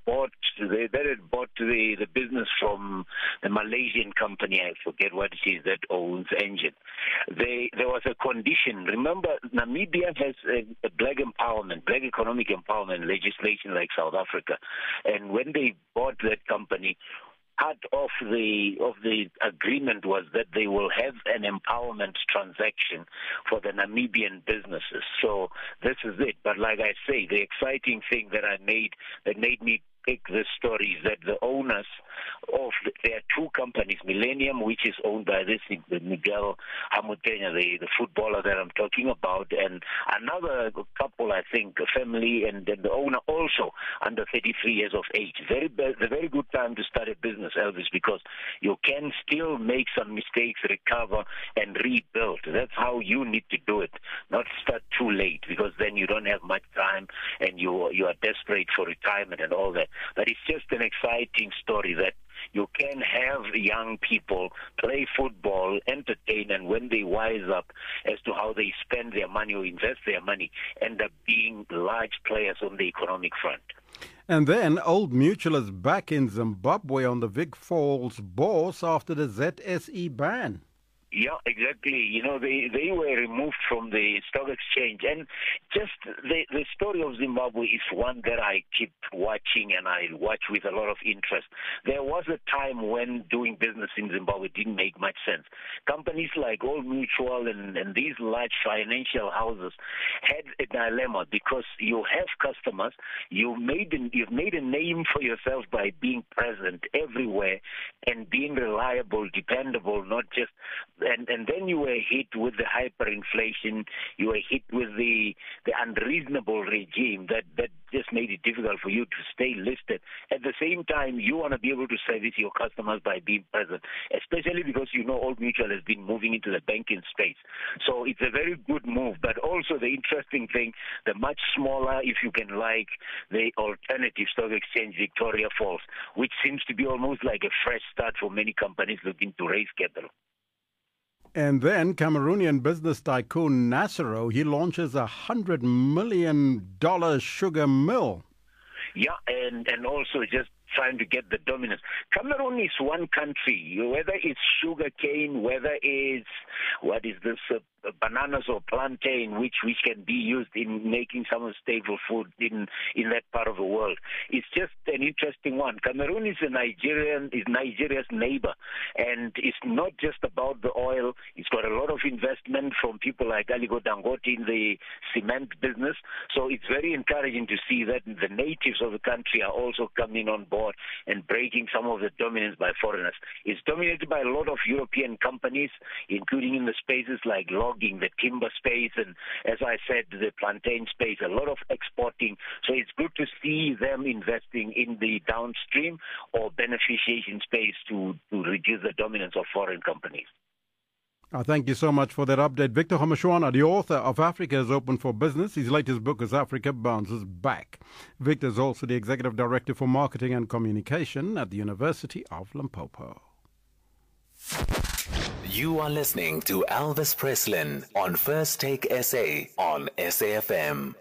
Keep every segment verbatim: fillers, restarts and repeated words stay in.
bought they, that had bought the, the business from the Malaysian company, I forget what it is, that owns Engen. They, there was a condition. Remember, Namibia has a, a black empowerment, black economic empowerment legislation like South Africa. And when they bought that company, part of the of the agreement was that they will have an empowerment transaction for the Namibian businesses. So this is it. But like I say, the exciting thing that I made that made me pick this story is that the owners of the, there are two companies, Millennium, which is owned by this Miguel Hamutenya, the, the footballer that I'm talking about, and another couple, I think, a family, and then the owner also under thirty-three years of age. Very, the very good time to start a business, Elvis, because you can still make some mistakes, recover, and rebuild. That's how you need to do it, not start too late, because then you don't have much time and you you are desperate for retirement and all that. But it's just an exciting story that you can have young people play football, entertain, and when they wise up as to how they spend their money or invest their money, end up being large players on the economic front. And then Old Mutual is back in Zimbabwe on the Vic Falls bourse after the Z S E ban. Yeah, exactly. You know, they, they were removed from the stock exchange. And just the, the story of Zimbabwe is one that I keep watching, and I watch with a lot of interest. There was a time when doing business in Zimbabwe didn't make much sense. Companies like Old Mutual and, and these large financial houses had a dilemma because you have customers, you made an, you've made a name for yourself by being present everywhere and being reliable, dependable, not just... And, and then you were hit with the hyperinflation, you were hit with the the unreasonable regime that, that just made it difficult for you to stay listed. At the same time, you want to be able to service your customers by being present, especially because you know Old Mutual has been moving into the banking space. So it's a very good move. But also the interesting thing, the much smaller, if you can like, the alternative stock exchange, Victoria Falls, which seems to be almost like a fresh start for many companies looking to raise capital. And then Cameroonian business tycoon Nasero, he launches a one hundred million dollars sugar mill. Yeah, and, and also just trying to get the dominance. Cameroon is one country, whether it's sugar cane, whether it's, what is this, uh, bananas or plantain, which, which can be used in making some of the staple food in, in that part of the world. It's just an interesting one. Cameroon is a Nigerian, is Nigeria's neighbor, and it's not just about the oil. It's got a lot of investment from people like Aliko Dangote in the cement business. So it's very encouraging to see that the natives of the country are also coming on board and breaking some of the dominance by foreigners. It's dominated by a lot of European companies, including in the spaces like logging, the timber space, and as I said, the plantain space, a lot of exporting. So it's good to see them investing in the downstream or beneficiation space to, to reduce the dominance of foreign companies. Uh, thank you so much for that update. Victor Kgomoeshoana, the author of Africa is Open for Business. His latest book is Africa Bounces Back. Victor is also the Executive Director for Marketing and Communication at the University of Limpopo. You are listening to Elvis Preslin on First Take S A on S A F M.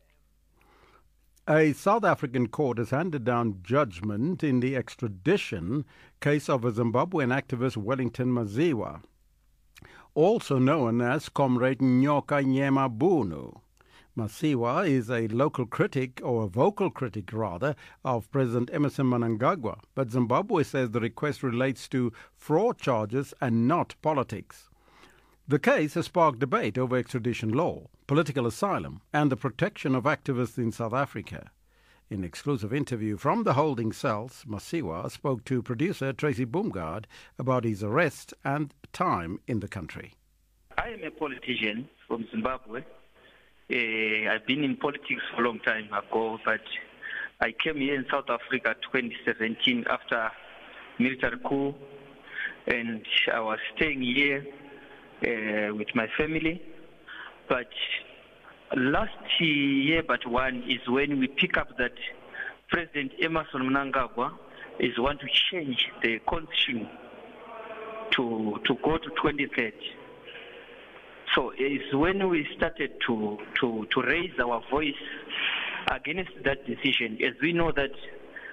A South African court has handed down judgment in the extradition case of a Zimbabwean activist, Wellington Maziwa, also known as Comrade Nyoka Nyemabunu. Masiwa is a local critic, or a vocal critic rather, of President Emmerson Mnangagwa, but Zimbabwe says the request relates to fraud charges and not politics. The case has sparked debate over extradition law, political asylum, and the protection of activists in South Africa. In an exclusive interview from the holding cells, Masiwa spoke to producer Tracy Boomgard about his arrest and time in the country. I am a politician from Zimbabwe. Uh, I've been in politics for a long time ago, but I came here in South Africa twenty seventeen after military coup, and I was staying here uh, with my family. But last year, but one is when we pick up that President Emmerson Mnangagwa is want to change the constitution to to go to twenty thirty. So it's when we started to, to, to raise our voice against that decision, as we know that